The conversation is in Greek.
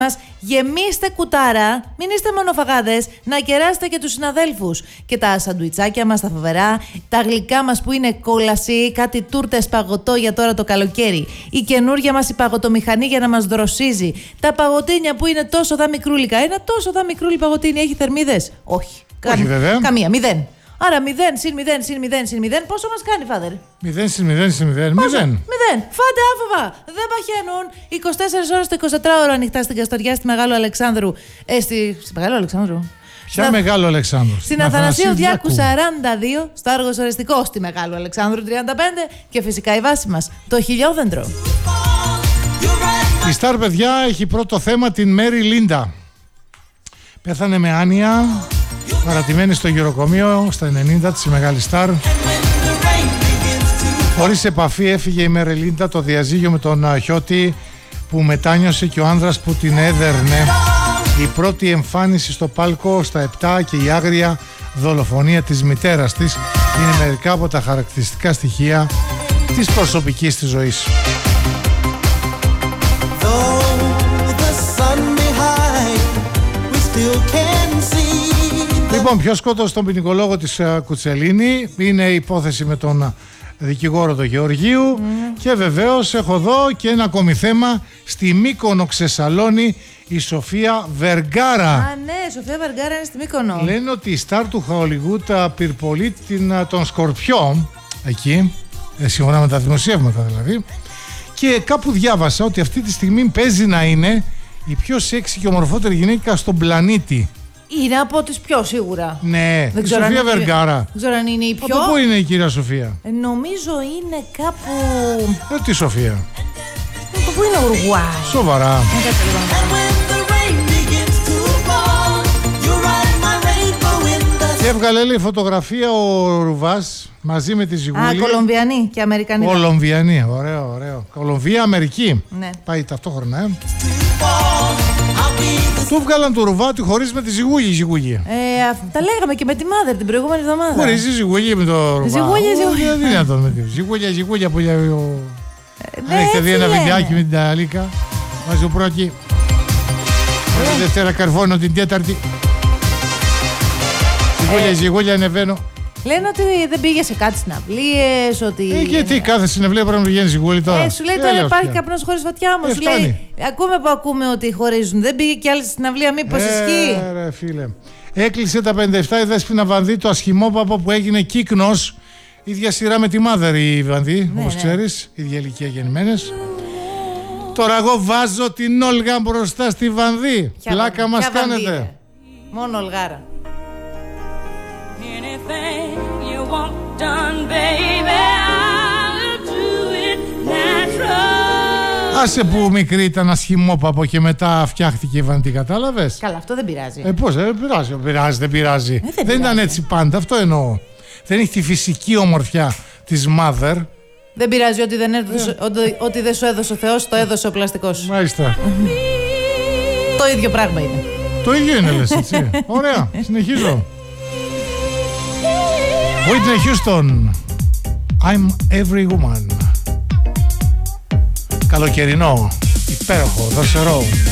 μας, γεμίστε κουτάρα, μην είστε μονοφαγάδες, να κεράσετε και τους συναδέλφους. Και τα σαντουιτσάκια μας τα φοβερά, τα γλυκά μας που είναι κόλαση, κάτι τούρτες παγωτό για τώρα το καλοκαίρι, η καινούργια μας η παγωτομηχανή για να μας δροσίζει, τα παγωτίνια που είναι τόσο δα μικρούλικα. Ένα τόσο δα μικρούλι παγωτίνι έχει θερμίδες? Όχι. Όχι βέβαια. Καμία, 0. Άρα 0 συν 0 συν 0 συν 0, πόσο μας κάνει, Φάδερ? 0 συν 0 συν 0, 0. 0. Φάτε άφοβα. Δεν παχαίνουν. 24 ώρες το 24ωρο ανοιχτά στην Καστοριά, στη Μεγάλου Αλεξάνδρου. Στη Μεγάλου Αλεξάνδρου. Ποια Μεγάλου Αλεξάνδρου? Στην Αθανασίου Διάκου 42, στο Άργος Ορεστικό, στη Μεγάλου Αλεξάνδρου 35 και φυσικά η βάση μας, το Χιλιόδεντρο. Η Σταρ, παιδιά, έχει πρώτο θέμα την Μέρι Λίντα. Πέθανε με άνοια, παρατημένη στο γυροκομείο στα 90 της, η μεγάλη Σταρ. Χωρίς επαφή έφυγε η Μέρι Λίντα, το διαζύγιο με τον Χιώτη που μετάνιωσε και ο άνδρας που την έδερνε. Η πρώτη εμφάνιση στο πάλκο στα 7 και η άγρια δολοφονία της μητέρας της είναι μερικά από τα χαρακτηριστικά στοιχεία της προσωπικής της ζωής. Λοιπόν, ποιος σκότωσε τον ποινικολόγο της Κουτσελίνη? Είναι η υπόθεση με τον δικηγόρο του Γεωργίου. Και βεβαίως έχω εδώ και ένα ακόμη θέμα. Στη Μύκονο Ξεσαλώνη η Σοφία Βεργάρα. Α, ναι, Σοφία Βεργάρα είναι στη Μύκονο. Λένε ότι η Σταρ του Χολιγούτ πυρπολεί τον Σκορπιό εκεί, σύμφωνα με τα δημοσιεύματα δηλαδή. Και κάπου διάβασα ότι αυτή τη στιγμή παίζει να είναι η πιο σεξι και ομορφότερη γυναίκα στον πλανήτη. Είναι από τις πιο σίγουρα. Ναι, η Σοφία Βεργάρα. Δεν ξέρω αν είναι η πιο. Από πού είναι η κυρία Σοφία? Νομίζω είναι κάπου. Τι Σοφία? Από πού είναι, Ουρουάη? Σοβαρά. Και έβγαλε, λέει, φωτογραφία ο Ρουβάς μαζί με τη Ζιγούλη. Α, Κολομβιανή και Αμερικανή. Κολομβιανή, ωραίο, ωραίο. Κολομβία, Αμερική. Ναι. Πάει ταυτόχρονα, Του βγάλαν το Ρουβάτι χωρίς με τη Ζιγούλη. Τα λέγαμε και με τη Μάδερ την προηγούμενη εβδομάδα. Χωρίς τη Ζιγούλη με το Ρουβά. Ζιγούλια. Δεν είναι δυνατόν με τη Ζιγούλια που για. Αν έχετε δει ένα βιντεάκι με την Ταλίκα, βάζει ο πρώτη. Τη Δευτέρα καρφώνω, την Τέταρτη. Ζιγούλια ανεβαίνω. Λένε ότι δεν πήγε σε κάτι συναυλίες, ότι. Γιατί κάθε συναυλία πρέπει να πηγαίνει Ζιγούλη τώρα. Σου λέει τώρα υπάρχει καπνός χωρίς φωτιά όμως. Σου λέει, ακούμε ότι χωρίζουν. Δεν πήγε κι άλλη συναυλία, μήπως ισχύει? Ρε φίλε. Έκλεισε τα 57 η Δέσποινα Βανδύ, το ασχημόπαπο που έγινε κύκνος. Ίδια σειρά με τη Μάδερ η Βανδύ, όπως ξέρεις, ίδια ηλικία γεννημένες. Τώρα εγώ βάζω την Όλγα μπροστά στη Βανδύ. Πλάκα μας κάνετε. Μόνο Ολγάρα. Άσε που μικρή ήταν ασχημόπαπο και μετά φτιάχτηκε η Βανδύ, κατάλαβες? Καλά, αυτό δεν πειράζει. Πώς δεν πειράζει. Δεν ήταν έτσι πάντα, αυτό εννοώ. Δεν έχει τη φυσική ομορφιά της Μάδερ. Δεν πειράζει ότι δεν σου έδωσε ο Θεός, το έδωσε ο πλαστικός. Μάλιστα. Το ίδιο πράγμα είναι. Το ίδιο είναι, λες, έτσι. Ωραία, συνεχίζω. Whitney Houston, I'm every woman. Καλοκαιρινό, υπέροχο, δροσερό.